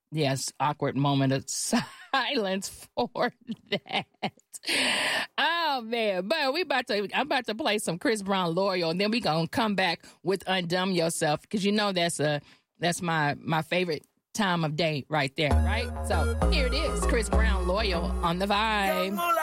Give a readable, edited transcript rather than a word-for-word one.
Yes, awkward moment of silence for that. Oh man, but I'm about to play some Chris Brown Loyal, and then we gonna come back with Undumb Yourself, because you know that's my favorite time of day right there, right? So here it is, Chris Brown Loyal on the Vibe.